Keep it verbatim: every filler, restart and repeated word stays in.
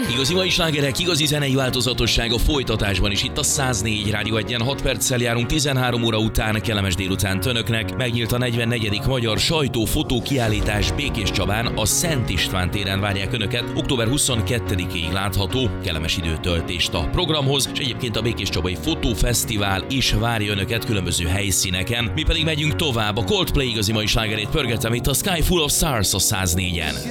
Igazi mai slágerek, igazi zenei változatosság a folytatásban is itt a száz négy Rádió egyen. hat perccel járunk tizenhárom óra után, kellemes délután önöknek. Megnyílt a negyvennegyedik Magyar Sajtó-fotó kiállítás Békéscsabán, a Szent István téren várják önöket. október huszonkettedikéig látható, kellemes időtöltést a programhoz, és egyébként a Békéscsabai Fotófesztivál is várja önöket különböző helyszíneken. Mi pedig megyünk tovább, a Coldplay igazi mai slágerét pörgetem itt a Sky Full of Stars a száz négyen.